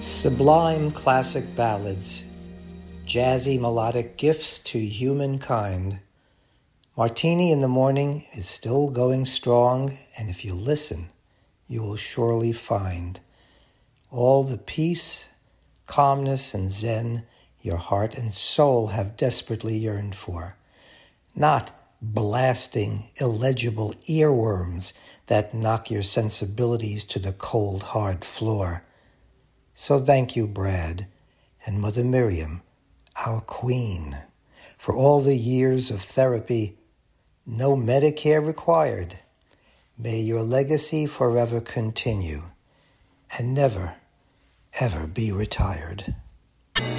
Sublime classic ballads, jazzy melodic gifts to humankind. Martini in the Morning is still going strong, and if you listen, you will surely find all the peace, calmness, and zen your heart and soul have desperately yearned for. Not blasting, illegible earworms that knock your sensibilities to the cold, hard floor. So thank you, Brad, and Mother Miriam, our queen, for all the years of therapy, no Medicare required. May your legacy forever continue and never, ever be retired.